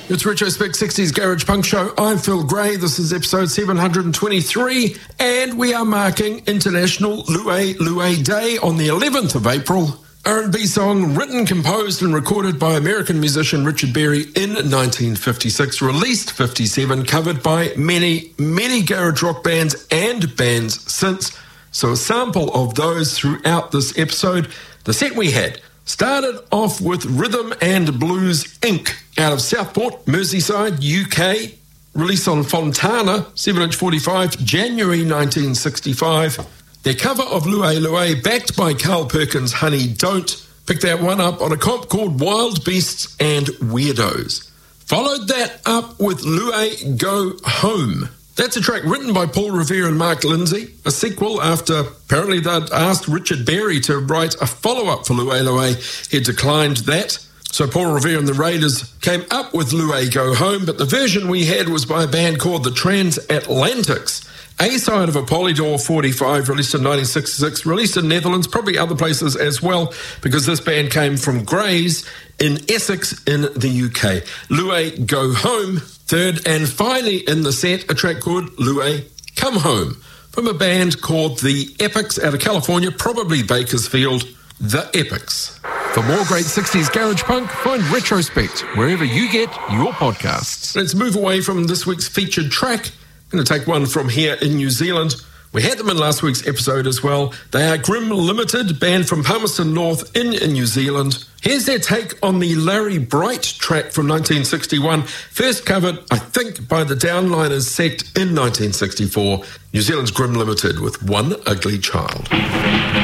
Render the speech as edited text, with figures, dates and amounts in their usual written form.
It's Retrospect 60s Garage Punk Show. I'm Phil Gray. This is episode 723, and we are marking International Lue Day on the 11th of April. R&B song written, composed, and recorded by American musician Richard Berry in 1956, released 57, covered by many, many garage rock bands and bands since. So a sample of those throughout this episode. The set we had started off with Rhythm and Blues Inc. out of Southport, Merseyside, UK. Released on Fontana, 7-inch 45, January 1965. Their cover of Lue, backed by Carl Perkins' Honey Don't. Picked that one up on a comp called Wild Beasts and Weirdos. Followed that up with Lue Go Home. That's a track written by Paul Revere and Mark Lindsay, a sequel after apparently they'd asked Richard Berry to write a follow-up for Lue. He declined that. So Paul Revere and the Raiders came up with Lue Go Home, but the version we had was by a band called the Transatlantics. A-side of a Polydor 45, released in 1966, released in Netherlands, probably other places as well, because this band came from Grays in Essex in the UK. Lue Go Home. Third and finally in the set, a track called Lue Come Home, from a band called The Epics out of California, probably Bakersfield, The Epics. For more great 60s garage punk, find Retrospect wherever you get your podcasts. Let's move away from this week's featured track. I'm going to take one from here in New Zealand. We had them in last week's episode as well. They are Grim Limited, band from Palmerston North in New Zealand. Here's their take on the Larry Bright track from 1961, first covered, I think, by the Downliners sect in 1964. New Zealand's Grim Limited with One Ugly Child.